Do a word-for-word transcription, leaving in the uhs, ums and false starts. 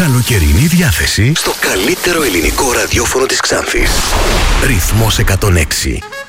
Καλοκαιρινή διάθεση στο καλύτερο ελληνικό ραδιόφωνο της Ξάνθης. Ρυθμός εκατόν έξι.